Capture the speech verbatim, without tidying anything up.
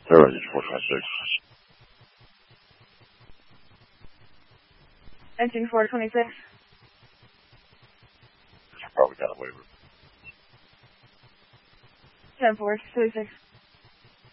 They're ready for four twenty-six. Entering four twenty-six. Probably got a waiver. ten four twenty-six.